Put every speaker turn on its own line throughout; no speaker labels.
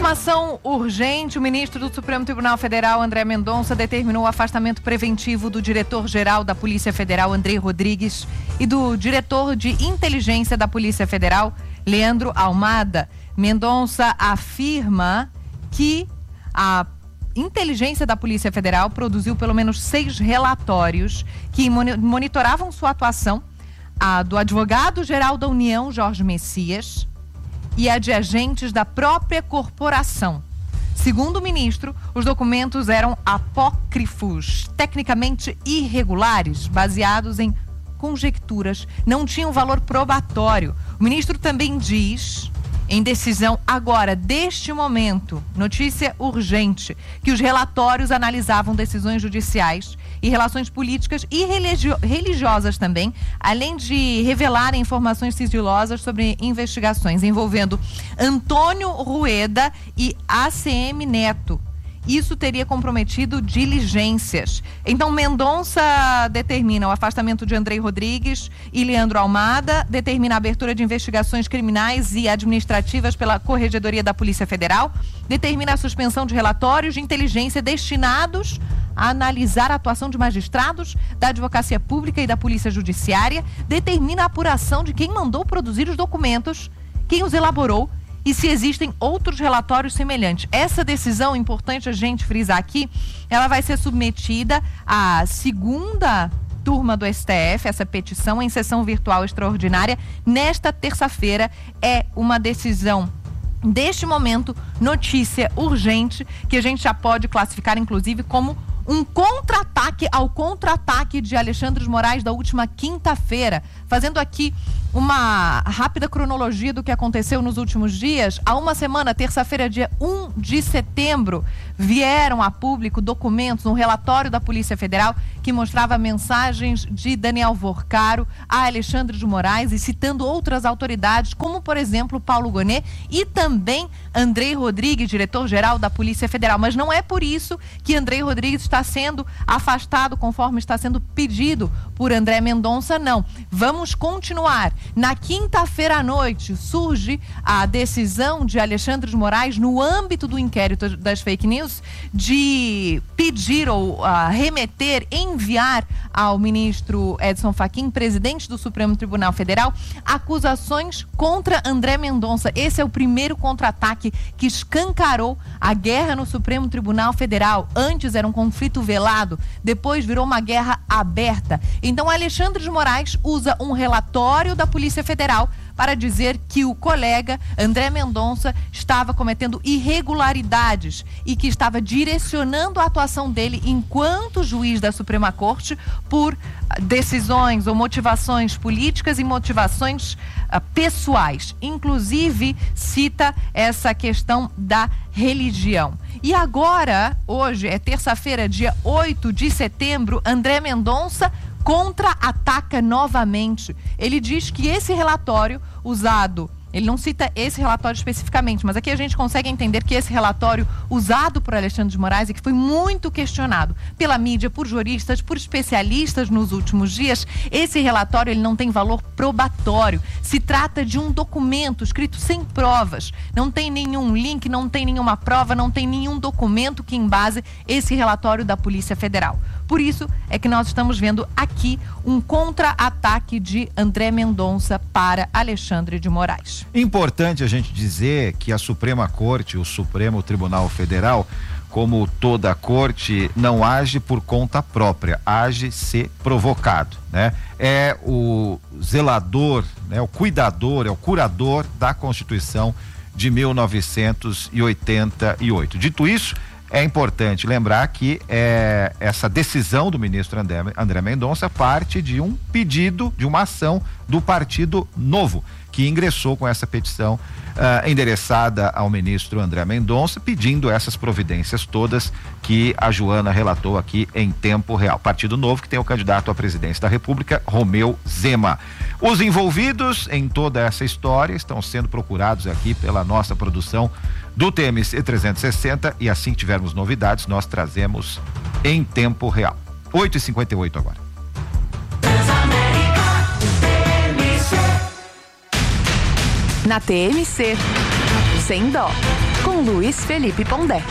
Informação urgente: o ministro do Supremo Tribunal Federal, André Mendonça, determinou o afastamento preventivo do diretor-geral da Polícia Federal, Andrei Rodrigues, e do diretor de inteligência da Polícia Federal, Leandro Almada. Mendonça afirma que a inteligência da Polícia Federal produziu pelo menos 6 relatórios que monitoravam sua atuação, a do advogado-geral da União, Jorge Messias, e a de agentes da própria corporação. Segundo o ministro, os documentos eram apócrifos, tecnicamente irregulares, baseados em conjecturas, não tinham valor probatório. O ministro também diz, em decisão agora, deste momento, notícia urgente, que os relatórios analisavam decisões judiciais e relações políticas e religiosas também, além de revelar informações sigilosas sobre investigações envolvendo Antônio Rueda e ACM Neto. Isso teria comprometido diligências. Então, Mendonça determina o afastamento de Andrei Rodrigues e Leandro Almada, determina a abertura de investigações criminais e administrativas pela Corregedoria da Polícia Federal, determina a suspensão de relatórios de inteligência destinados a analisar a atuação de magistrados, da Advocacia Pública e da Polícia Judiciária, determina a apuração de quem mandou produzir os documentos, quem os elaborou e se existem outros relatórios semelhantes. Essa decisão, importante a gente frisar aqui, ela vai ser submetida à segunda turma do STF, essa petição, em sessão virtual extraordinária, nesta terça-feira. É uma decisão, deste momento, notícia urgente, que a gente já pode classificar, inclusive, como um contra-ataque ao contra-ataque de Alexandre de Moraes da última quinta-feira. Fazendo aqui uma rápida cronologia do que aconteceu nos últimos dias. Há uma semana, terça-feira, dia 1 de setembro, vieram a público documentos, um relatório da Polícia Federal que mostrava mensagens de Daniel Vorcaro a Alexandre de Moraes e citando outras autoridades, como, por exemplo, Paulo Gonet e também Andrei Rodrigues, diretor-geral da Polícia Federal. Mas não é por isso que Andrei Rodrigues está sendo afastado, conforme está sendo pedido por André Mendonça, não. Vamos continuar. Na quinta-feira à noite surge a decisão de Alexandre de Moraes, no âmbito do inquérito das fake news, de pedir ou remeter, enviar ao ministro Edson Fachin, presidente do Supremo Tribunal Federal, acusações contra André Mendonça. Esse é o primeiro contra-ataque que escancarou a guerra no Supremo Tribunal Federal. Antes era um conflito velado, depois virou uma guerra aberta. Então, Alexandre de Moraes usa um relatório da Polícia Federal para dizer que o colega André Mendonça estava cometendo irregularidades e que estava direcionando a atuação dele enquanto juiz da Suprema Corte por decisões ou motivações políticas e motivações pessoais. Inclusive, cita essa questão da religião. E agora, hoje é terça-feira, dia 8 de setembro, André Mendonça contra-ataca novamente. Ele diz que esse relatório usado, ele não cita esse relatório especificamente, mas aqui a gente consegue entender que esse relatório usado por Alexandre de Moraes e que foi muito questionado pela mídia, por juristas, por especialistas nos últimos dias, esse relatório ele não tem valor probatório. Se trata de um documento escrito sem provas, não tem nenhum link, não tem nenhuma prova, não tem nenhum documento que embase esse relatório da Polícia Federal. Por isso é que nós estamos vendo aqui um contra-ataque de André Mendonça para Alexandre de Moraes.
Importante a gente dizer que a Suprema Corte, o Supremo Tribunal Federal, como toda a corte, não age por conta própria, age se provocado, né? É o zelador, né? O cuidador, é o curador da Constituição de 1988. Dito isso, é importante lembrar que essa decisão do ministro André Mendonça parte de um pedido, de uma ação do Partido Novo, que ingressou com essa petição endereçada ao ministro André Mendonça, pedindo essas providências todas que a Joana relatou aqui em tempo real. Partido Novo, que tem o candidato à presidência da República, Romeu Zema. Os envolvidos em toda essa história estão sendo procurados aqui pela nossa produção do TMC 360 e assim que tivermos novidades, nós trazemos em tempo real. 8h58 agora.
Na TMC, sem dó,
com Luiz Felipe Pondé.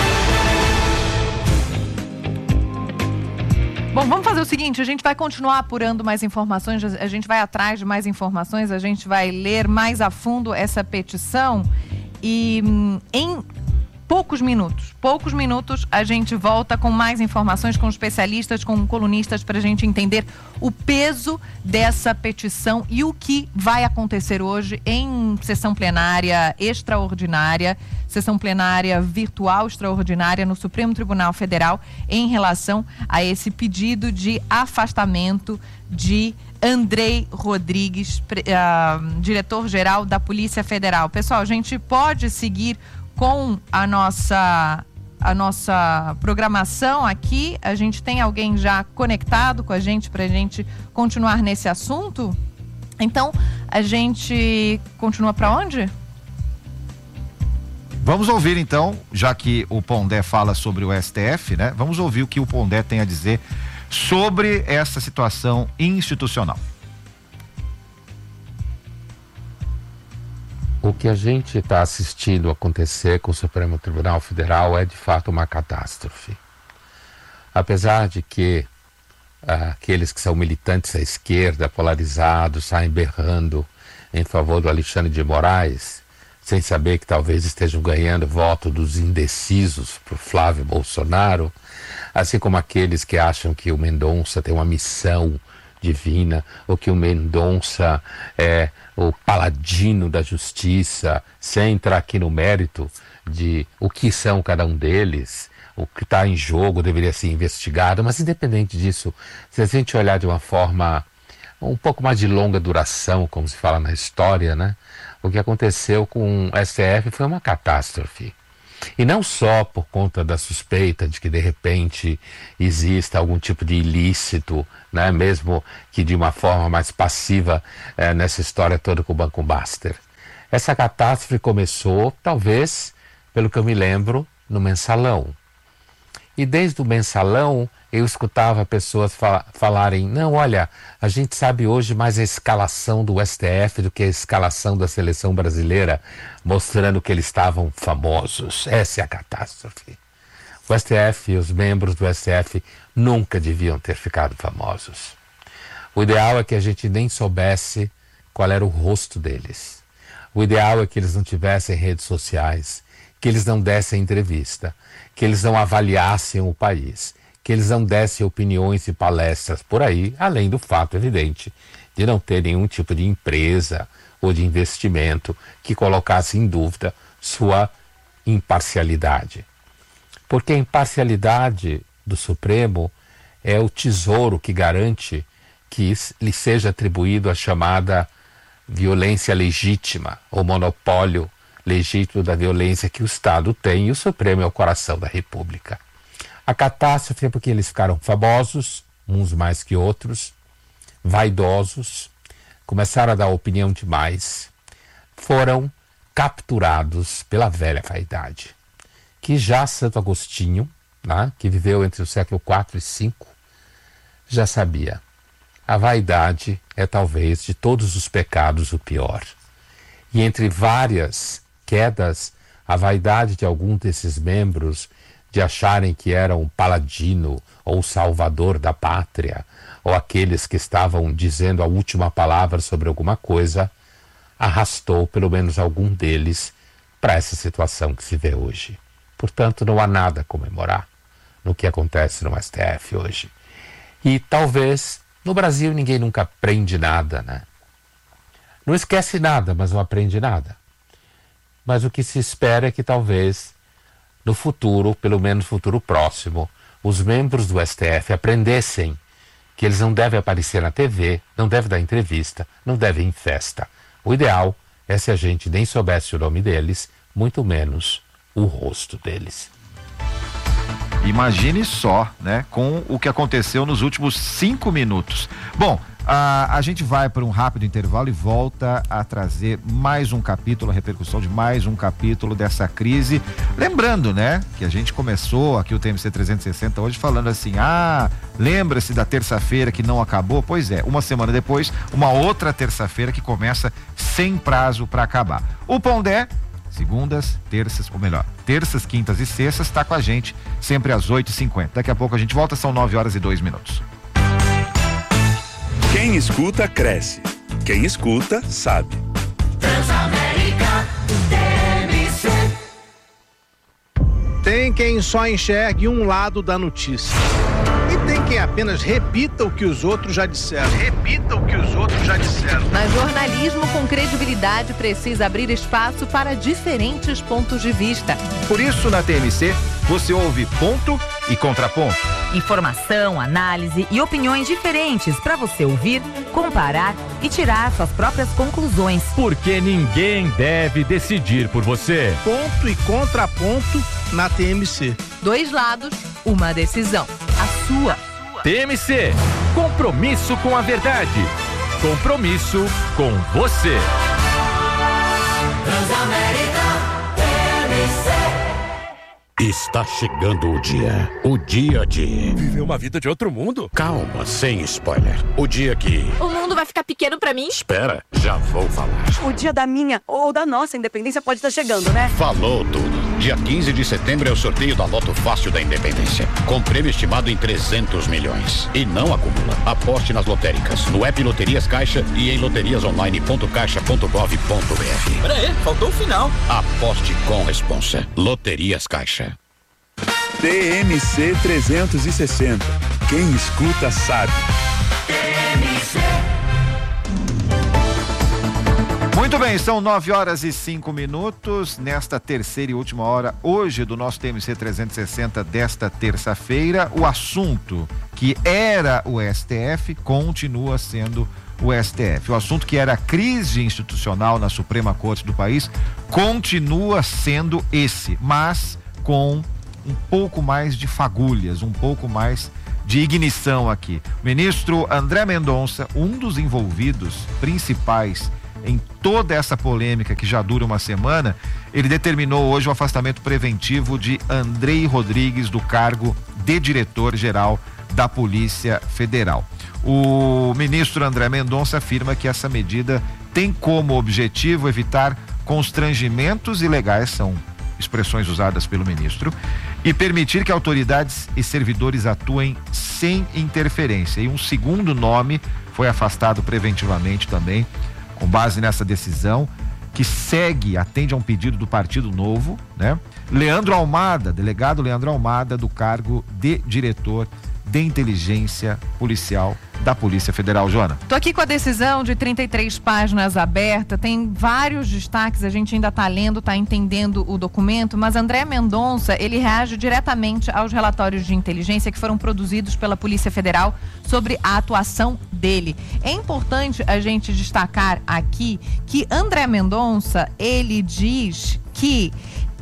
Bom, vamos fazer o seguinte, a gente vai continuar apurando mais informações, a gente vai atrás de mais informações, a gente vai ler mais a fundo essa petição e em poucos minutos a gente volta com mais informações, com especialistas, com colunistas, para a gente entender o peso dessa petição e o que vai acontecer hoje em sessão plenária extraordinária, sessão plenária virtual extraordinária no Supremo Tribunal Federal em relação a esse pedido de afastamento de Andrei Rodrigues, diretor-geral da Polícia Federal. Pessoal, a gente pode seguir com a nossa programação aqui. A gente tem alguém já conectado com a gente para a gente continuar nesse assunto? Então, a gente continua para onde?
Vamos ouvir então, já que o Pondé fala sobre o STF, né? Vamos ouvir o que o Pondé tem a dizer sobre essa situação institucional.
O que a gente está assistindo acontecer com o Supremo Tribunal Federal é de fato uma catástrofe. Apesar de que aqueles que são militantes à esquerda, polarizados, saem berrando em favor do Alexandre de Moraes, sem saber que talvez estejam ganhando voto dos indecisos para o Flávio Bolsonaro, assim como aqueles que acham que o Mendonça tem uma missão divina, ou que o Mendonça é o paladino da justiça, sem entrar aqui no mérito de o que são cada um deles, o que está em jogo deveria ser investigado, mas independente disso, se a gente olhar de uma forma um pouco mais de longa duração, como se fala na história, né? O que aconteceu com o STF foi uma catástrofe. E não só por conta da suspeita de que de repente exista algum tipo de ilícito, né, mesmo que de uma forma mais passiva nessa história toda com o Banco Baster. Essa catástrofe começou, talvez, pelo que eu me lembro, no Mensalão. E desde o Mensalão eu escutava pessoas falarem, não, olha, a gente sabe hoje mais a escalação do STF do que a escalação da seleção brasileira, mostrando que eles estavam famosos. Essa é a catástrofe. O STF e os membros do STF nunca deviam ter ficado famosos. O ideal é que a gente nem soubesse qual era o rosto deles. O ideal é que eles não tivessem redes sociais, que eles não dessem entrevista, que eles não avaliassem o país, que eles não dessem opiniões e palestras por aí, além do fato evidente de não ter nenhum tipo de empresa ou de investimento que colocasse em dúvida sua imparcialidade. Porque a imparcialidade do Supremo é o tesouro que garante que lhe seja atribuído a chamada violência legítima, ou monopólio legítimo da violência que o Estado tem, e o Supremo é o coração da República. A catástrofe é porque eles ficaram famosos, uns mais que outros, vaidosos, começaram a dar opinião demais, foram capturados pela velha vaidade, que já Santo Agostinho, né, que viveu entre o século IV e V, já sabia. A vaidade é talvez de todos os pecados o pior. E entre várias quedas, a vaidade de algum desses membros de acharem que eram um paladino ou salvador da pátria, ou aqueles que estavam dizendo a última palavra sobre alguma coisa, arrastou pelo menos algum deles para essa situação que se vê hoje. Portanto, não há nada a comemorar no que acontece no STF hoje. E talvez no Brasil ninguém nunca aprende nada, né? Não esquece nada, mas não aprende nada. Mas o que se espera é que talvez no futuro, pelo menos futuro próximo, os membros do STF aprendessem que eles não devem aparecer na TV, não devem dar entrevista, não devem ir em festa. O ideal é se a gente nem soubesse o nome deles, muito menos o rosto deles.
Imagine só, né, com o que aconteceu nos últimos 5 minutos. Bom, a gente vai para um rápido intervalo e volta a trazer mais um capítulo, a repercussão de mais um capítulo dessa crise. Lembrando, né, que a gente começou aqui o TMC 360 hoje falando assim, lembra-se da terça-feira que não acabou? Pois é, uma semana depois, uma outra terça-feira que começa sem prazo para acabar. O Pondé Segundas, terças, ou melhor, terças, quintas e sextas, está com a gente sempre às 8h50. Daqui a pouco a gente volta, são 9h02.
Quem escuta, cresce. Quem escuta, sabe.
Transamérica TMC.
Tem quem só enxergue um lado da notícia. E tem quem apenas repita o que os outros já disseram.
Mas jornalismo com credibilidade precisa abrir espaço para diferentes pontos de vista.
Por isso, na TMC, você ouve ponto e contraponto.
Informação, análise e opiniões diferentes para você ouvir, comparar e tirar suas próprias conclusões.
Porque ninguém deve decidir por você.
Ponto e contraponto na TMC.
2 lados, uma decisão. A sua.
TMC, compromisso com a verdade. Compromisso com você.
Transamérica TMC.
Está chegando o dia de
Viver uma vida de outro mundo?
Calma, sem spoiler. O dia que...
O mundo vai ficar pequeno pra mim?
Espera, já vou falar.
O dia da minha ou da nossa independência pode estar chegando, né?
Falou tudo. Dia 15 de setembro é o sorteio da Loto Fácil da Independência, com prêmio estimado em 300 milhões. E não acumula. Aposte nas lotéricas, no app Loterias Caixa e em loteriasonline.caixa.gov.br.
Peraí, faltou o final.
Aposte com responsa. Loterias Caixa.
TMC 360. Quem escuta, sabe.
TMC.
Muito bem, são 9h05 nesta terceira e última hora hoje do nosso TMC 360 desta terça-feira. O assunto que era o STF continua sendo o STF. O assunto que era a crise institucional na Suprema Corte do país continua sendo esse, mas com um pouco mais de fagulhas, um pouco mais de ignição aqui. O ministro André Mendonça, um dos envolvidos principais em toda essa polêmica que já dura uma semana, ele determinou hoje o afastamento preventivo de Andrei Rodrigues do cargo de diretor-geral da Polícia Federal. O ministro André Mendonça afirma que essa medida tem como objetivo evitar constrangimentos ilegais, são expressões usadas pelo ministro, e permitir que autoridades e servidores atuem sem interferência. E um segundo nome foi afastado preventivamente também, com base nessa decisão, que atende a um pedido do Partido Novo, né? Leandro Almada, delegado Leandro Almada, do cargo de diretor de inteligência policial da Polícia Federal. Joana.
Tô aqui com a decisão de 33 páginas aberta, tem vários destaques, a gente ainda tá lendo, tá entendendo o documento, mas André Mendonça, ele reage diretamente aos relatórios de inteligência que foram produzidos pela Polícia Federal sobre a atuação dele. É importante a gente destacar aqui que André Mendonça, ele diz que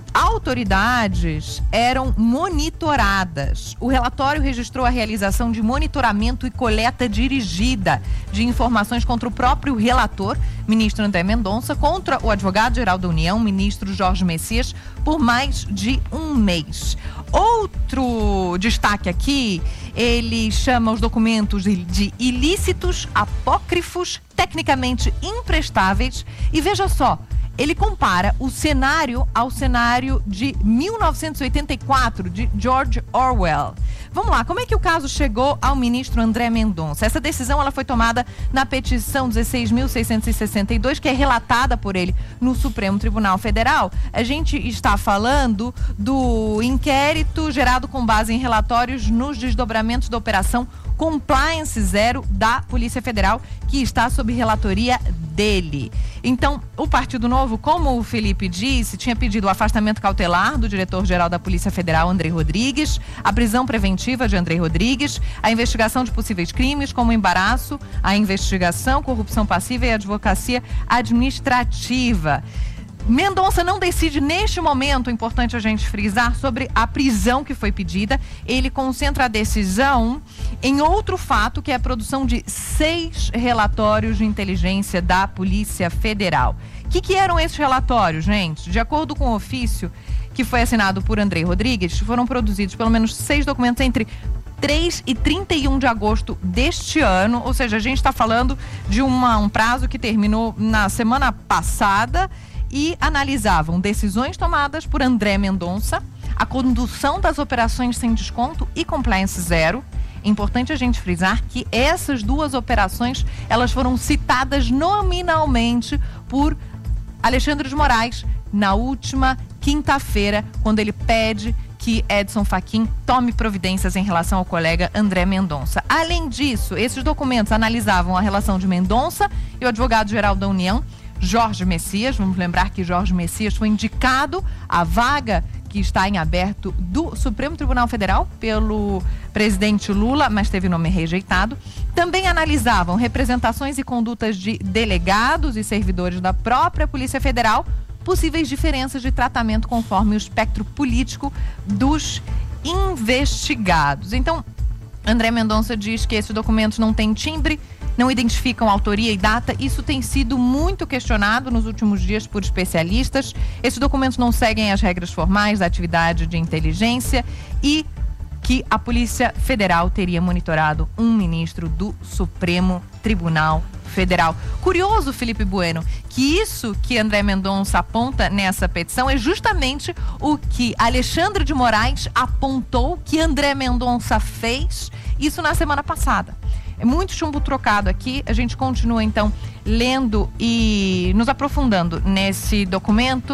autoridades eram monitoradas. O relatório registrou a realização de monitoramento e coleta dirigida de informações contra o próprio relator, ministro André Mendonça, contra o advogado-geral da União, ministro Jorge Messias, por mais de um mês. Outro destaque aqui, ele chama os documentos de ilícitos, apócrifos, tecnicamente imprestáveis, e veja só, ele compara o cenário ao cenário de 1984, de George Orwell. Vamos lá, como é que o caso chegou ao ministro André Mendonça? Essa decisão ela foi tomada na petição 16.662, que é relatada por ele no Supremo Tribunal Federal. A gente está falando do inquérito gerado com base em relatórios nos desdobramentos da Operação Compliance Zero da Polícia Federal, que está sob relatoria dele. Então, o Partido Novo, como o Felipe disse, tinha pedido o afastamento cautelar do diretor-geral da Polícia Federal, Andrei Rodrigues, a prisão preventiva de Andrei Rodrigues, a investigação de possíveis crimes como embaraço, a investigação, corrupção passiva e advocacia administrativa. Mendonça não decide neste momento, importante a gente frisar, sobre a prisão que foi pedida. Ele concentra a decisão em outro fato, que é a produção de 6 relatórios de inteligência da Polícia Federal. O que eram esses relatórios, gente? De acordo com o ofício que foi assinado por Andrei Rodrigues, foram produzidos pelo menos 6 documentos entre 3 e 31 de agosto deste ano, ou seja, a gente está falando de um prazo que terminou na semana passada. e analisavam decisões tomadas por André Mendonça, a condução das operações sem desconto e compliance zero. É importante a gente frisar que essas duas operações, elas foram citadas nominalmente por Alexandre de Moraes na última quinta-feira, quando ele pede que Edson Fachin tome providências em relação ao colega André Mendonça. Além disso, esses documentos analisavam a relação de Mendonça e o advogado-geral da União, Jorge Messias. Vamos lembrar que Jorge Messias foi indicado à vaga que está em aberto do Supremo Tribunal Federal pelo presidente Lula, mas teve nome rejeitado. Também analisavam representações e condutas de delegados e servidores da própria Polícia Federal, possíveis diferenças de tratamento conforme o espectro político dos investigados. Então, André Mendonça diz que esses documentos não têm timbre, não identificam autoria e data. Isso tem sido muito questionado nos últimos dias por especialistas. Esses documentos não seguem as regras formais da atividade de inteligência e que a Polícia Federal teria monitorado um ministro do Supremo Tribunal Federal. Curioso, Felipe Bueno, que isso que André Mendonça aponta nessa petição é justamente o que Alexandre de Moraes apontou que André Mendonça fez, isso na semana passada. É muito chumbo trocado aqui. A gente continua então lendo e nos aprofundando nesse documento.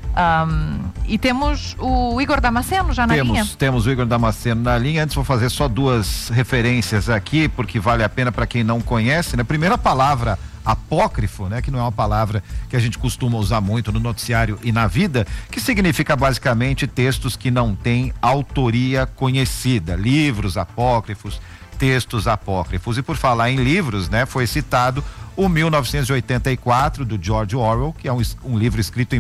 E temos o Igor Damasceno já na linha?
Temos o Igor Damasceno na linha. Antes vou fazer só duas referências aqui, porque vale a pena para quem não conhece, né? Primeira palavra, apócrifo, né? Que não é uma palavra que a gente costuma usar muito no noticiário e na vida, que significa basicamente textos que não têm autoria conhecida, livros apócrifos, textos apócrifos. E por falar em livros, né? Foi citado o 1984 do George Orwell, que é um livro escrito em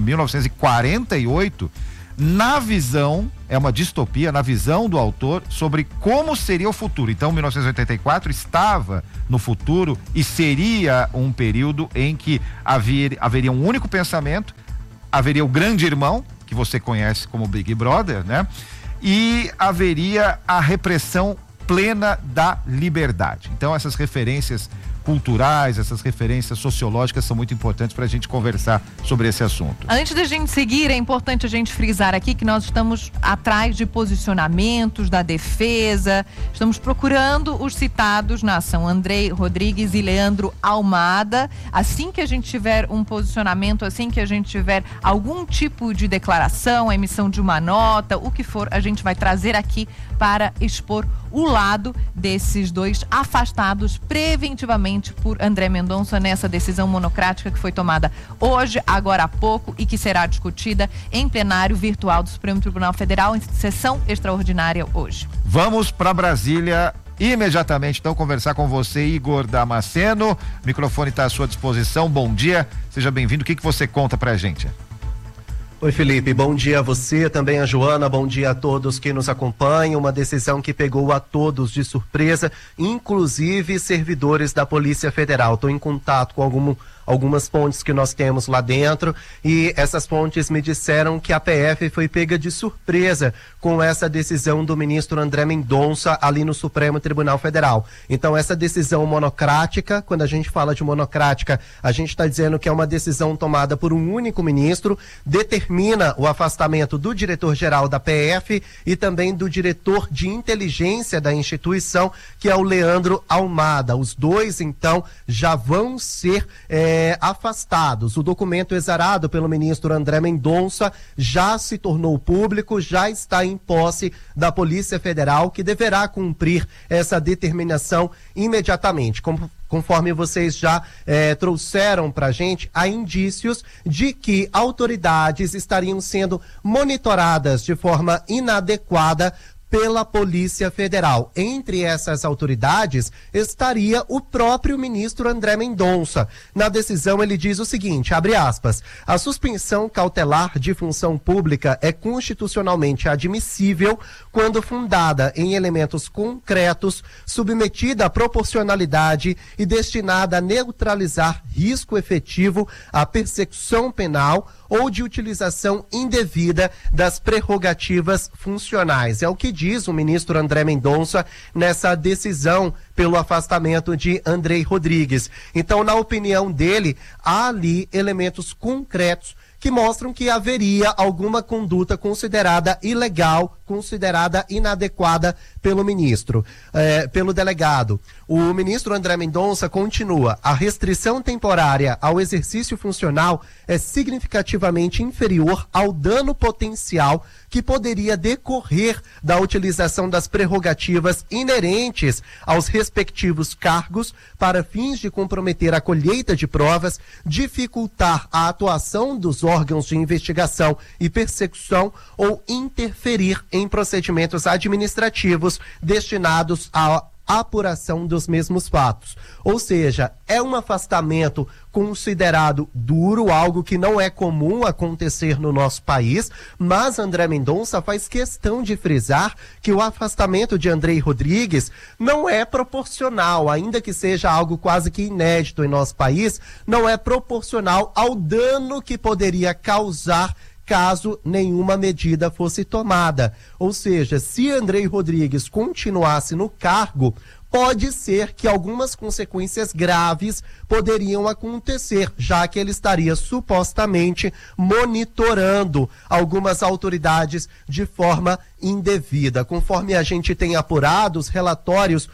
1948, na visão, é uma distopia, na visão do autor sobre como seria o futuro. Então 1984 estava no futuro e seria um período em que haveria um único pensamento, haveria o grande irmão, que você conhece como Big Brother, né? E haveria a repressão plena da liberdade. Então essas referências culturais, essas referências sociológicas são muito importantes para a gente conversar sobre esse assunto.
Antes da gente seguir, é importante a gente frisar aqui que nós estamos atrás de posicionamentos da defesa, estamos procurando os citados na ação André Rodrigues e Leandro Almada. Assim que a gente tiver um posicionamento, assim que a gente tiver algum tipo de declaração, a emissão de uma nota, o que for, a gente vai trazer aqui para expor o lado desses dois afastados preventivamente por André Mendonça nessa decisão monocrática que foi tomada hoje, agora há pouco, e que será discutida em plenário virtual do Supremo Tribunal Federal em sessão extraordinária hoje.
Vamos para Brasília imediatamente, então, conversar com você, Igor Damasceno. O microfone está à sua disposição. Bom dia, seja bem-vindo. O que você conta pra gente?
Oi, Felipe, bom dia a você, também a Joana, bom dia a todos que nos acompanham. Uma decisão que pegou a todos de surpresa, inclusive servidores da Polícia Federal. Estou em contato com algumas fontes que nós temos lá dentro e essas fontes me disseram que a PF foi pega de surpresa com essa decisão do ministro André Mendonça ali no Supremo Tribunal Federal. Então essa decisão monocrática, quando a gente fala de monocrática, a gente está dizendo que é uma decisão tomada por um único ministro, determina o afastamento do diretor-geral da PF e também do diretor de inteligência da instituição, que é o Leandro Almada. Os dois, então, já vão ser afastados. O documento exarado pelo ministro André Mendonça já se tornou público, já está em posse da Polícia Federal, que deverá cumprir essa determinação imediatamente. Conforme vocês já trouxeram para a gente, há indícios de que autoridades estariam sendo monitoradas de forma inadequada pela Polícia Federal. Entre essas autoridades estaria o próprio ministro André Mendonça. Na decisão ele diz o seguinte, abre aspas, a suspensão cautelar de função pública é constitucionalmente admissível quando fundada em elementos concretos, submetida à proporcionalidade e destinada a neutralizar risco efetivo à persecução penal ou de utilização indevida das prerrogativas funcionais. É o que diz o ministro André Mendonça nessa decisão pelo afastamento de André Rodrigues. Então, na opinião dele, há ali elementos concretos que mostram que haveria alguma conduta considerada ilegal, considerada inadequada pelo ministro, pelo delegado. O ministro André Mendonça continua: a restrição temporária ao exercício funcional é significativamente inferior ao dano potencial que poderia decorrer da utilização das prerrogativas inerentes aos respectivos cargos para fins de comprometer a colheita de provas, dificultar a atuação dos órgãos de investigação e persecução ou interferir em procedimentos administrativos destinados à apuração dos mesmos fatos. Ou seja, é um afastamento considerado duro, algo que não é comum acontecer no nosso país, mas André Mendonça faz questão de frisar que o afastamento de Andrei Rodrigues não é proporcional, ainda que seja algo quase que inédito em nosso país, não é proporcional ao dano que poderia causar caso nenhuma medida fosse tomada. Ou seja, se Andrei Rodrigues continuasse no cargo, pode ser que algumas consequências graves poderiam acontecer, já que ele estaria supostamente monitorando algumas autoridades de forma indevida. Conforme a gente tem apurado, os relatórios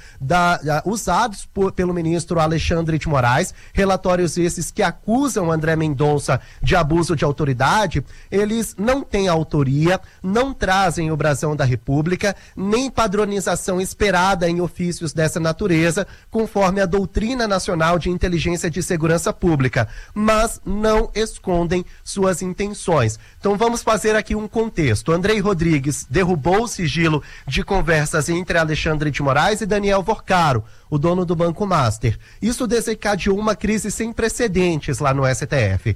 usados pelo ministro Alexandre de Moraes, relatórios esses que acusam André Mendonça de abuso de autoridade, eles não têm autoria, não trazem o brasão da República, nem padronização esperada em ofícios dessa natureza, conforme a doutrina nacional de inteligência de segurança pública, mas não escondem suas intenções. Então vamos fazer aqui um contexto. Andrei Rodrigues derrubou o sigilo de conversas entre Alexandre de Moraes e Daniel Vorcaro, o dono do Banco Master. Isso desencadeou uma crise sem precedentes lá no STF.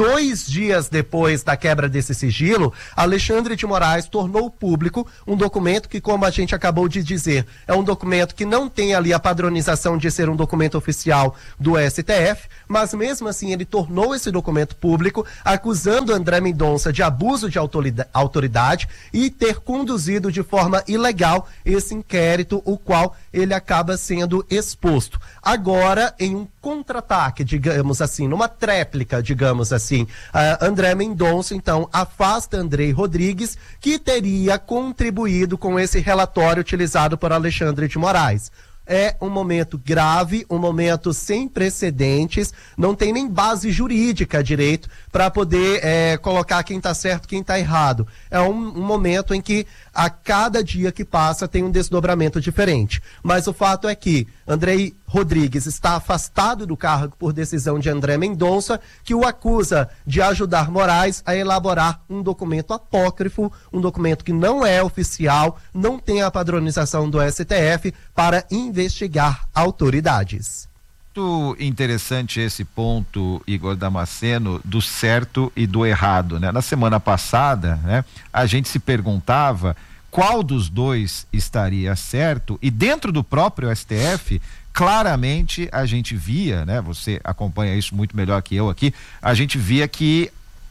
2 dias depois da quebra desse sigilo, Alexandre de Moraes tornou público um documento que, como a gente acabou de dizer, é um documento que não tem ali a padronização de ser um documento oficial do STF, mas mesmo assim ele tornou esse documento público, acusando André Mendonça de abuso de autoridade e ter conduzido de forma ilegal esse inquérito, o qual ele acaba sendo exposto. Agora, em um contra-ataque, digamos assim, numa tréplica, digamos assim, André Mendonça, então, afasta Andrei Rodrigues, que teria contribuído com esse relatório utilizado por Alexandre de Moraes. É um momento grave, um momento sem precedentes, não tem nem base jurídica direito para poder colocar quem está certo, quem está errado. É um momento em que a cada dia que passa tem um desdobramento diferente. Mas o fato é que Andrei Rodrigues está afastado do cargo por decisão de André Mendonça, que o acusa de ajudar Moraes a elaborar um documento apócrifo, um documento que não é oficial, não tem a padronização do STF para investigar autoridades.
Muito interessante esse ponto, Igor Damasceno, do certo e do errado, né? Na semana passada, né, a gente se perguntava qual dos dois estaria certo, e dentro do próprio STF, claramente a gente via, né? Você acompanha isso muito melhor que eu aqui, a gente via que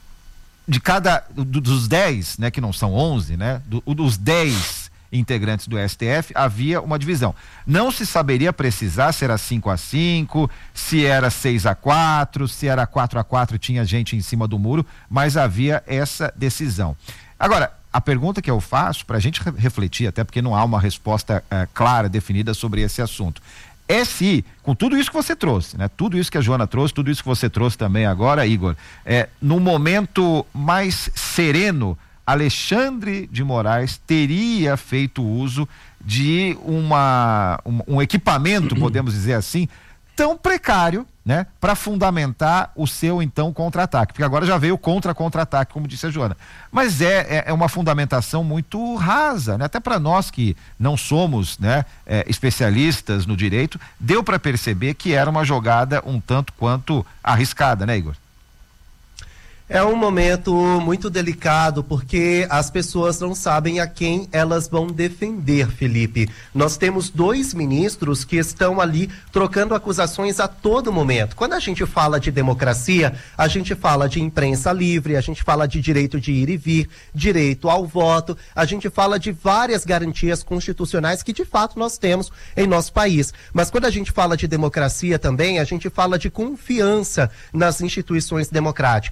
dos 10, né, que não são 11, né, dos 10 integrantes do STF, havia uma divisão. Não se saberia precisar se era 5-5, se era 6-4, se era 4-4, tinha gente em cima do muro, mas havia essa decisão. Agora, a pergunta que eu faço, para a gente refletir, até porque não há uma resposta clara, definida sobre esse assunto, é se, com tudo isso que você trouxe, né? Tudo isso que a Joana trouxe, tudo isso que você trouxe também agora, Igor, no momento mais sereno, Alexandre de Moraes teria feito uso de um equipamento, podemos dizer assim, tão precário, né, para fundamentar o seu então contra-ataque, porque agora já veio o contra-ataque, como disse a Joana, mas é uma fundamentação muito rasa, né? Até para nós que não somos, né, especialistas no direito, deu para perceber que era uma jogada um tanto quanto arriscada, né, Igor?
É um momento muito delicado porque as pessoas não sabem a quem elas vão defender, Felipe. Nós temos 2 ministros que estão ali trocando acusações a todo momento. Quando a gente fala de democracia, a gente fala de imprensa livre, a gente fala de direito de ir e vir, direito ao voto, a gente fala de várias garantias constitucionais que de fato nós temos em nosso país. Mas quando a gente fala de democracia também, a gente fala de confiança nas instituições democráticas. E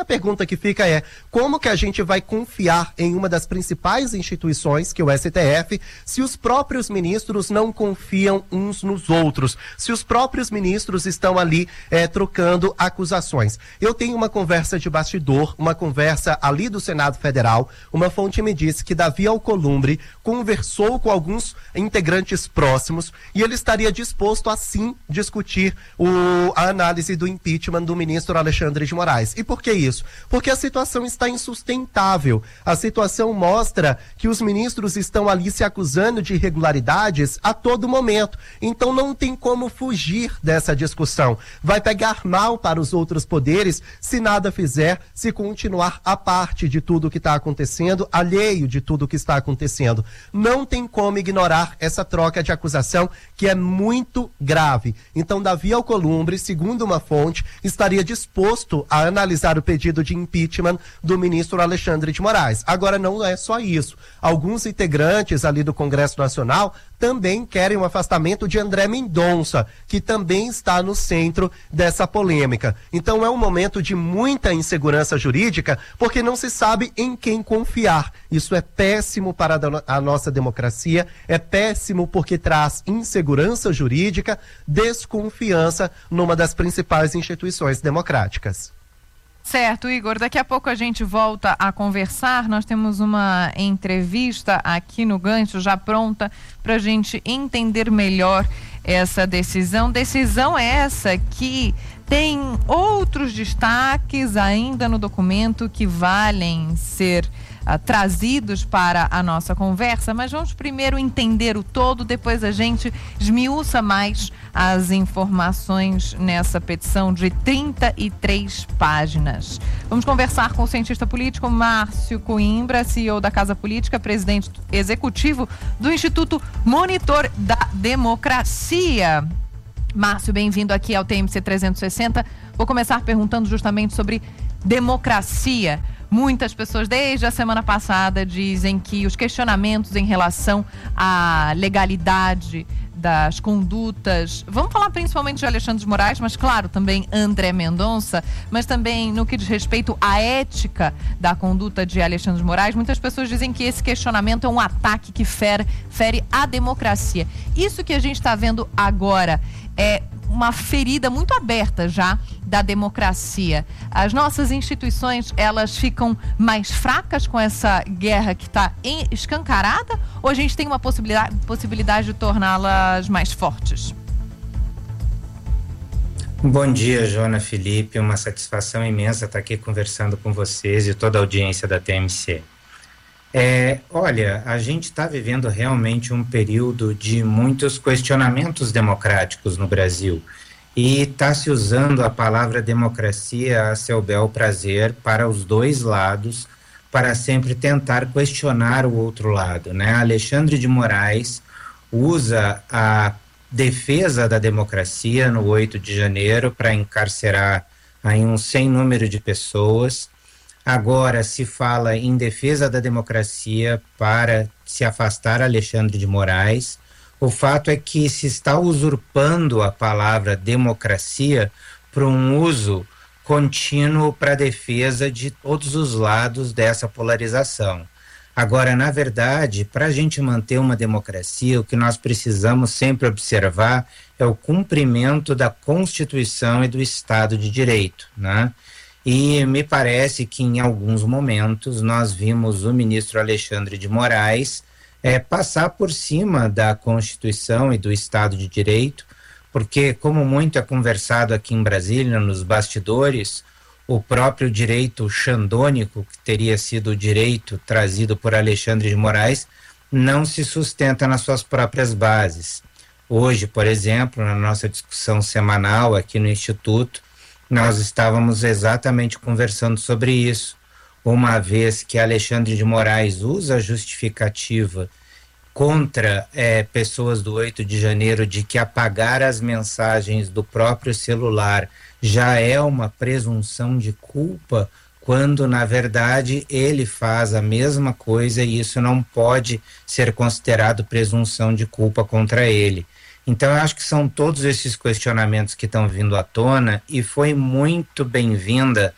pergunta que fica é: como que a gente vai confiar em uma das principais instituições, que é o STF, se os próprios ministros não confiam uns nos outros, se os próprios ministros estão ali trocando acusações? Eu tenho uma conversa de bastidor, uma conversa ali do Senado Federal. Uma fonte me disse que Davi Alcolumbre conversou com alguns integrantes próximos e ele estaria disposto a sim discutir a análise do impeachment do ministro Alexandre de Moraes. E por que isso? Porque a situação está insustentável. A situação mostra que os ministros estão ali se acusando de irregularidades a todo momento. Então não tem como fugir dessa discussão. Vai pegar mal para os outros poderes se nada fizer, se continuar à parte de tudo que está acontecendo, alheio de tudo que está acontecendo. Não tem como ignorar essa troca de acusação, que é muito grave. Então Davi Alcolumbre, segundo uma fonte, estaria disposto a analisar o pedido de impeachment do ministro Alexandre de Moraes. Agora, não é só isso. Alguns integrantes ali do Congresso Nacional também querem o afastamento de André Mendonça, que também está no centro dessa polêmica. Então é um momento de muita insegurança jurídica, porque não se sabe em quem confiar. Isso é péssimo para a nossa democracia, é péssimo porque traz insegurança jurídica, desconfiança numa das principais instituições democráticas.
Certo, Igor, daqui a pouco a gente volta a conversar. Nós temos uma entrevista aqui no Gancho já pronta para a gente entender melhor essa decisão. Decisão essa que tem outros destaques ainda no documento que valem ser trazidos para a nossa conversa, mas vamos primeiro entender o todo, depois a gente esmiuça mais as informações nessa petição de 33 páginas. Vamos conversar com o cientista político Márcio Coimbra, CEO da Casa Política, presidente executivo do Instituto Monitor da Democracia. Márcio, bem-vindo aqui ao TMC 360. Vou começar perguntando justamente sobre democracia. Muitas pessoas, desde a semana passada, dizem que os questionamentos em relação à legalidade das condutas, vamos falar principalmente de Alexandre de Moraes, mas claro, também André Mendonça, mas também no que diz respeito à ética da conduta de Alexandre de Moraes, muitas pessoas dizem que esse questionamento é um ataque que fere a democracia. Isso que a gente está vendo agora é uma ferida muito aberta já da democracia. As nossas instituições, elas ficam mais fracas com essa guerra que está escancarada, ou a gente tem uma possibilidade de torná-las mais fortes?
Bom dia, Joana, Felipe, uma satisfação imensa estar aqui conversando com vocês e toda a audiência da TMC. Olha, a gente está vivendo realmente um período de muitos questionamentos democráticos no Brasil e está se usando a palavra democracia a seu bel prazer para os dois lados, para sempre tentar questionar o outro lado, né? Alexandre de Moraes usa a defesa da democracia no 8 de janeiro para encarcerar aí um sem número de pessoas. Agora se fala em defesa da democracia para se afastar Alexandre de Moraes. O fato é que se está usurpando a palavra democracia para um uso contínuo para a defesa de todos os lados dessa polarização. Agora, na verdade, para a gente manter uma democracia, o que nós precisamos sempre observar é o cumprimento da Constituição e do Estado de Direito, né? E me parece que em alguns momentos nós vimos o ministro Alexandre de Moraes passar por cima da Constituição e do Estado de Direito, porque, como muito é conversado aqui em Brasília, nos bastidores, o próprio direito xandônico, que teria sido o direito trazido por Alexandre de Moraes, não se sustenta nas suas próprias bases. Hoje, por exemplo, na nossa discussão semanal aqui no Instituto, nós estávamos exatamente conversando sobre isso, uma vez que Alexandre de Moraes usa a justificativa contra pessoas do 8 de janeiro de que apagar as mensagens do próprio celular já é uma presunção de culpa, quando na verdade ele faz a mesma coisa e isso não pode ser considerado presunção de culpa contra ele. Então, eu acho que são todos esses questionamentos que estão vindo à tona e foi muito bem-vinda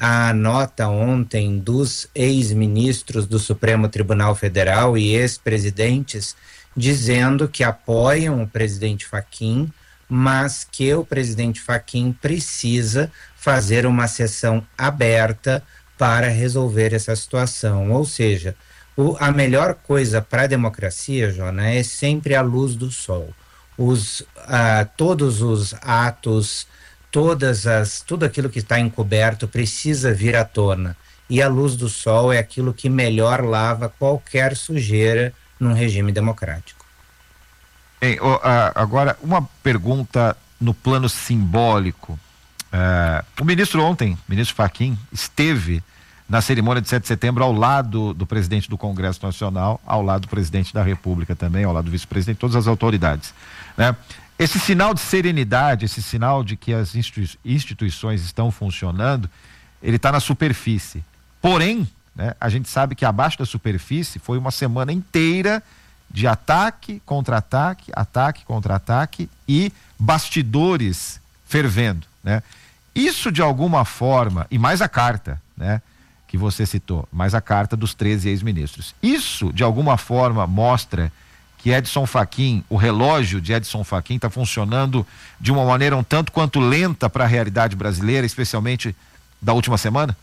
a nota ontem dos ex-ministros do Supremo Tribunal Federal e ex-presidentes dizendo que apoiam o presidente Fachin, mas que o presidente Fachin precisa fazer uma sessão aberta para resolver essa situação. Ou seja, a melhor coisa para a democracia, Jona, é sempre a luz do sol. Todos os atos, tudo aquilo que está encoberto precisa vir à tona. E a luz do sol é aquilo que melhor lava qualquer sujeira num regime democrático.
Bem, agora, uma pergunta no plano simbólico. O ministro Fachin, esteve na cerimônia de 7 de setembro ao lado do presidente do Congresso Nacional, ao lado do presidente da República também, ao lado do vice-presidente, todas as autoridades, né? Esse sinal de serenidade, esse sinal de que as instituições estão funcionando, ele está na superfície. Porém, né, a gente sabe que abaixo da superfície foi uma semana inteira de ataque, contra-ataque, ataque, contra-ataque e bastidores fervendo, né? Isso de alguma forma, e mais a carta, né, que você citou, mais a carta dos 13 ex-ministros. Isso de alguma forma mostra que Edson Fachin, o relógio de Edson Fachin está funcionando de uma maneira um tanto quanto lenta para a realidade brasileira, especialmente da última semana?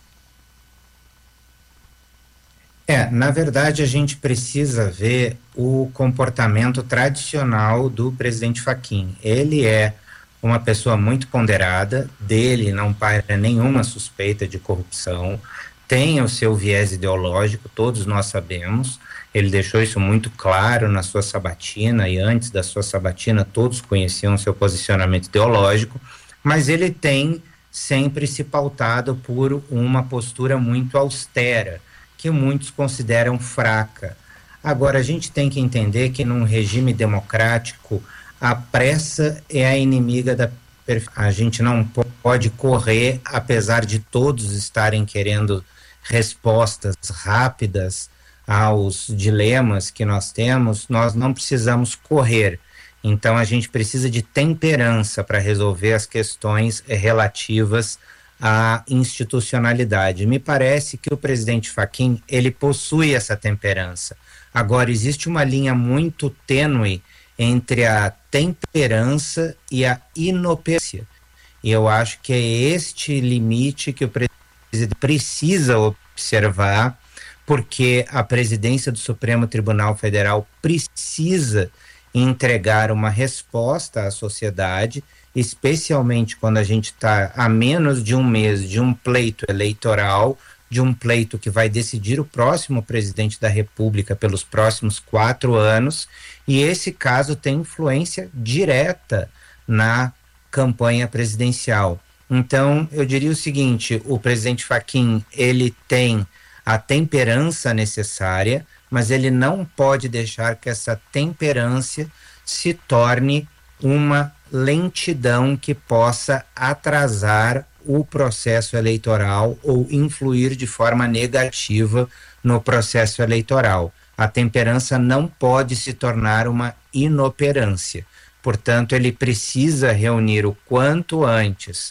Na verdade, a gente precisa ver o comportamento tradicional do presidente Fachin. Ele é uma pessoa muito ponderada, dele não paira nenhuma suspeita de corrupção, tem o seu viés ideológico, todos nós sabemos, ele deixou isso muito claro na sua sabatina, e antes da sua sabatina todos conheciam seu posicionamento ideológico, mas ele tem sempre se pautado por uma postura muito austera, que muitos consideram fraca. Agora, a gente tem que entender que num regime democrático, a pressa é a inimiga da perfeição. A gente não pode correr, apesar de todos estarem querendo respostas rápidas aos dilemas que nós temos, nós não precisamos correr. Então, a gente precisa de temperança para resolver as questões relativas à institucionalidade. Me parece que o presidente Fachin, ele possui essa temperança. Agora, existe uma linha muito tênue entre a temperança e a inoperância. E eu acho que é este limite que o presidente precisa observar, porque a presidência do Supremo Tribunal Federal precisa entregar uma resposta à sociedade, especialmente quando a gente está a menos de um mês de um pleito eleitoral, de um pleito que vai decidir o próximo presidente da República pelos próximos 4 anos, e esse caso tem influência direta na campanha presidencial. Então, eu diria o seguinte, o presidente Fachin, ele tem a temperança necessária, mas ele não pode deixar que essa temperança se torne uma lentidão que possa atrasar o processo eleitoral ou influir de forma negativa no processo eleitoral. A temperança não pode se tornar uma inoperância. Portanto, ele precisa reunir o quanto antes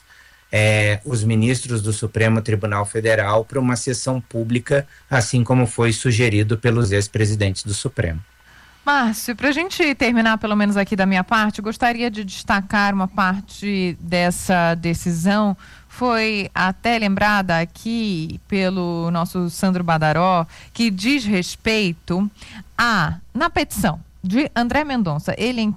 os ministros do Supremo Tribunal Federal para uma sessão pública, assim como foi sugerido pelos ex-presidentes do Supremo.
Márcio, para a gente terminar, pelo menos aqui da minha parte, gostaria de destacar uma parte dessa decisão. Foi até lembrada aqui pelo nosso Sandro Badaró, que diz respeito na petição de André Mendonça. Ele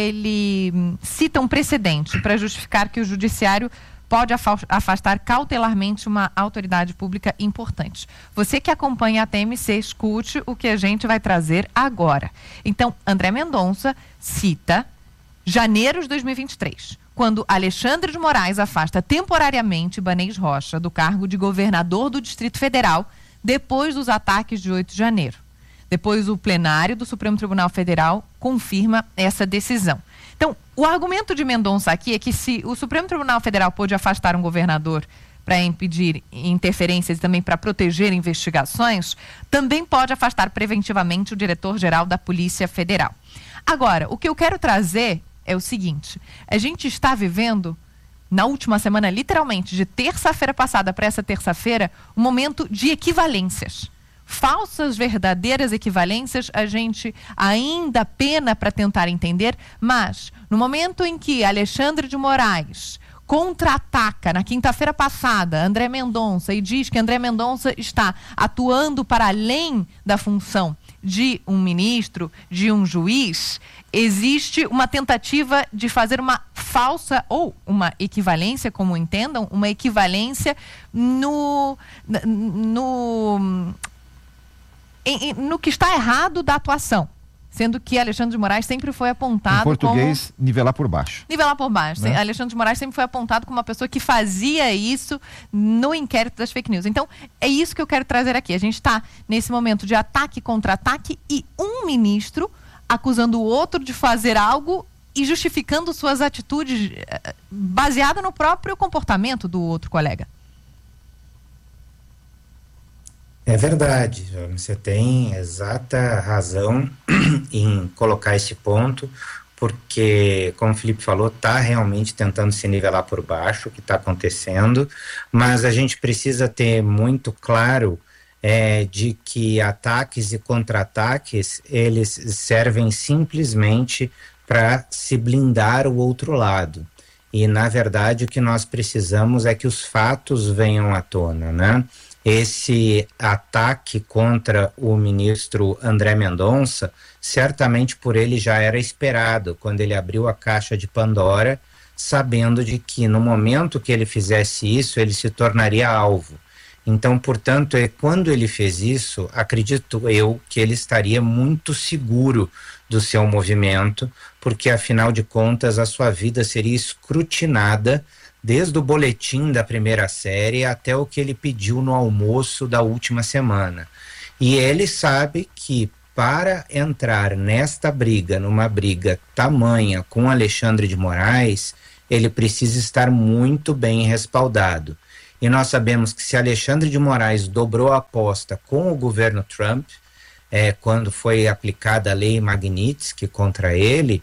cita um precedente para justificar que o judiciário pode afastar cautelarmente uma autoridade pública importante. Você que acompanha a TMC, escute o que a gente vai trazer agora. Então, André Mendonça cita janeiro de 2023, quando Alexandre de Moraes afasta temporariamente Ibanez Rocha do cargo de governador do Distrito Federal depois dos ataques de 8 de janeiro. Depois, o plenário do Supremo Tribunal Federal confirma essa decisão. Então, o argumento de Mendonça aqui é que se o Supremo Tribunal Federal pôde afastar um governador para impedir interferências e também para proteger investigações, também pode afastar preventivamente o diretor-geral da Polícia Federal. Agora, o que eu quero trazer é o seguinte: a gente está vivendo na última semana, literalmente, de terça-feira passada para essa terça-feira, um momento de equivalências. Falsas, verdadeiras equivalências, a gente ainda pena para tentar entender, mas no momento em que Alexandre de Moraes contra-ataca na quinta-feira passada André Mendonça e diz que André Mendonça está atuando para além da função de um ministro, de um juiz, existe uma tentativa de fazer uma falsa ou uma equivalência, como entendam, uma equivalência no que está errado da atuação. Sendo que Alexandre de Moraes sempre foi apontado
em português,
como...
nivelar por baixo.
Nivelar por baixo.
Né?
Alexandre de Moraes sempre foi apontado como uma pessoa que fazia isso no inquérito das fake news. Então, é isso que eu quero trazer aqui. A gente está nesse momento de ataque contra ataque e um ministro acusando o outro de fazer algo e justificando suas atitudes baseada no próprio comportamento do outro colega.
É verdade, você tem exata razão em colocar esse ponto, porque, como o Felipe falou, está realmente tentando se nivelar por baixo o que está acontecendo, mas a gente precisa ter muito claro de que ataques e contra-ataques, eles servem simplesmente para se blindar o outro lado. E, na verdade, o que nós precisamos é que os fatos venham à tona, né? Esse ataque contra o ministro André Mendonça, certamente por ele já era esperado, quando ele abriu a caixa de Pandora, sabendo de que no momento que ele fizesse isso, ele se tornaria alvo. Então, portanto, quando ele fez isso, acredito eu que ele estaria muito seguro do seu movimento, porque afinal de contas a sua vida seria escrutinada desde o boletim da primeira série até o que ele pediu no almoço da última semana. E ele sabe que para entrar nesta briga, numa briga tamanha com Alexandre de Moraes, ele precisa estar muito bem respaldado. E nós sabemos que se Alexandre de Moraes dobrou a aposta com o governo Trump, quando foi aplicada a lei Magnitsky contra ele,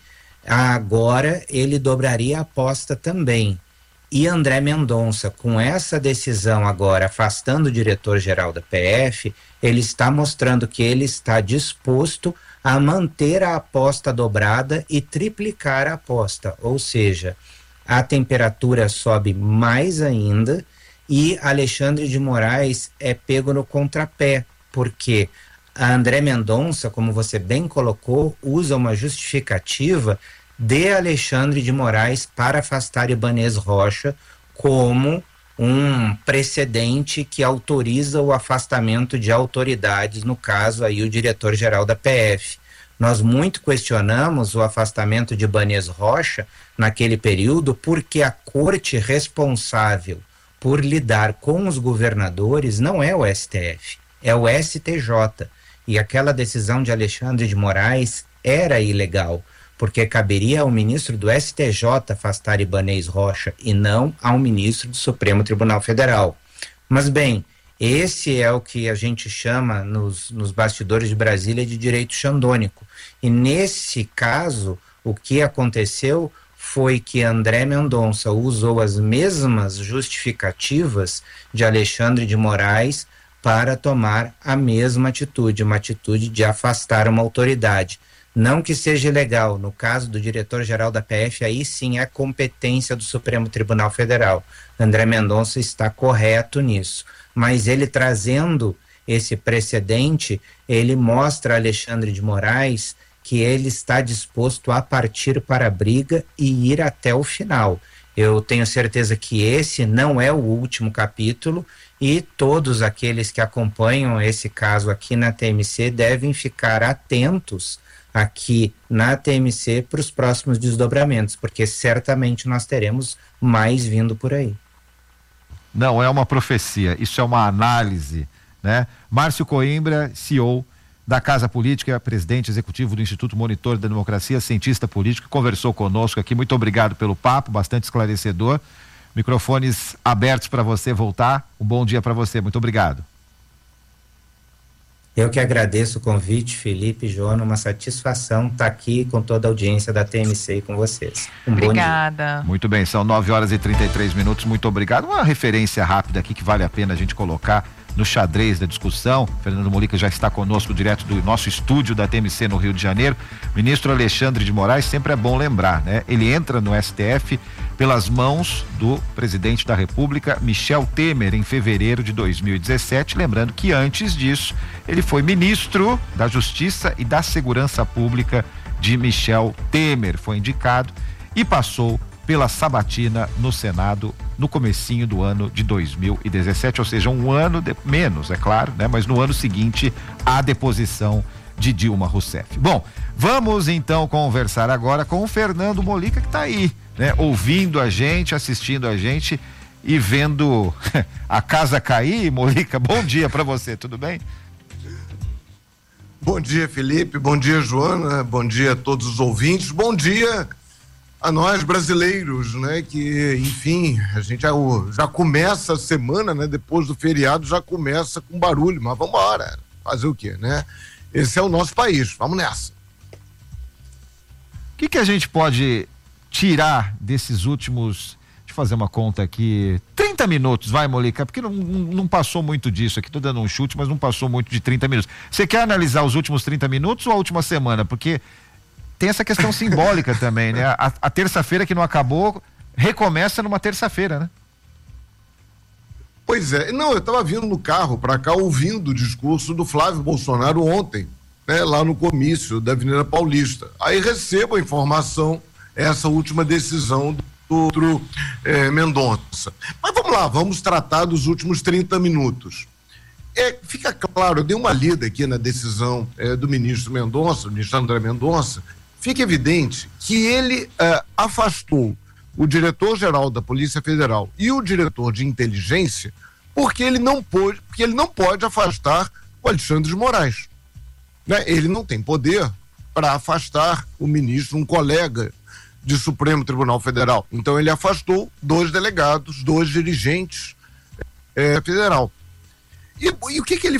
agora ele dobraria a aposta também. E André Mendonça, com essa decisão agora afastando o diretor-geral da PF, ele está mostrando que ele está disposto a manter a aposta dobrada e triplicar a aposta, ou seja, a temperatura sobe mais ainda e Alexandre de Moraes é pego no contrapé, porque a André Mendonça, como você bem colocou, usa uma justificativa de Alexandre de Moraes para afastar Ibanez Rocha como um precedente que autoriza o afastamento de autoridades, no caso aí o diretor-geral da PF. Nós muito questionamos o afastamento de Ibanez Rocha naquele período porque a corte responsável por lidar com os governadores não é o STF, é o STJ. E aquela decisão de Alexandre de Moraes era ilegal, porque caberia ao ministro do STJ afastar Ibanez Rocha e não ao ministro do Supremo Tribunal Federal. Mas bem, esse é o que a gente chama nos bastidores de Brasília de direito xandônico. E nesse caso, o que aconteceu foi que André Mendonça usou as mesmas justificativas de Alexandre de Moraes para tomar a mesma atitude, uma atitude de afastar uma autoridade. Não que seja ilegal, no caso do diretor-geral da PF, aí sim é competência do Supremo Tribunal Federal. André Mendonça está correto nisso, mas ele trazendo esse precedente, ele mostra a Alexandre de Moraes que ele está disposto a partir para a briga e ir até o final. Eu tenho certeza que esse não é o último capítulo e todos aqueles que acompanham esse caso aqui na TMC devem ficar atentos aqui na TMC para os próximos desdobramentos, porque certamente nós teremos mais vindo por aí.
Não é uma profecia, isso é uma análise, né? Márcio Coimbra, CEO da Casa Política, presidente executivo do Instituto Monitor da Democracia, cientista político, conversou conosco aqui. Muito obrigado pelo papo, bastante esclarecedor. Microfones abertos para você voltar. Um bom dia para você, muito obrigado.
Eu que agradeço o convite, Felipe e Joana, uma satisfação estar aqui com toda a audiência da TMC e com vocês.
Obrigada.
Muito bem, são 9h33, muito obrigado. Uma referência rápida aqui que vale a pena a gente colocar no xadrez da discussão. Fernando Molica já está conosco direto do nosso estúdio da TMC no Rio de Janeiro. Ministro Alexandre de Moraes, sempre é bom lembrar, né? Ele entra no STF pelas mãos do presidente da República, Michel Temer, em fevereiro de 2017, lembrando que antes disso ele foi ministro da Justiça e da Segurança Pública de Michel Temer, foi indicado e passou pela sabatina no Senado no comecinho do ano de 2017, ou seja, um ano menos, é claro, né? Mas no ano seguinte à deposição de Dilma Rousseff. Bom, vamos então conversar agora com o Fernando Molica, que está aí, né? Ouvindo a gente, assistindo a gente e vendo a casa cair. Molica, bom dia para você, tudo bem?
Bom dia, Felipe, bom dia, Joana, bom dia a todos os ouvintes, bom dia a nós brasileiros, né, que, enfim, a gente já começa a semana, né, depois do feriado já começa com barulho, mas vamos embora, fazer o quê, né? Esse é o nosso país, vamos nessa.
O que a gente pode tirar desses últimos, deixa eu fazer uma conta aqui, 30 minutos, vai, Molica, porque não passou muito disso aqui, tô dando um chute, mas não passou muito de 30 minutos. Você quer analisar os últimos 30 minutos ou a última semana? Porque tem essa questão simbólica também, né? A terça-feira que não acabou, recomeça numa terça-feira, né?
Pois é, não, eu estava vindo no carro para cá ouvindo o discurso do Flávio Bolsonaro ontem, né, lá no comício da Avenida Paulista. Aí recebo a informação, essa última decisão do outro Mendonça. Mas vamos lá, vamos tratar dos últimos 30 minutos. Fica claro, eu dei uma lida aqui na decisão do ministro Mendonça, do ministro André Mendonça. Fica evidente que ele afastou o diretor-geral da Polícia Federal e o diretor de inteligência porque ele não pode afastar o Alexandre de Moraes, né? Ele não tem poder para afastar o ministro, um colega de Supremo Tribunal Federal. Então ele afastou 2 delegados, 2 dirigentes federal. E o que ele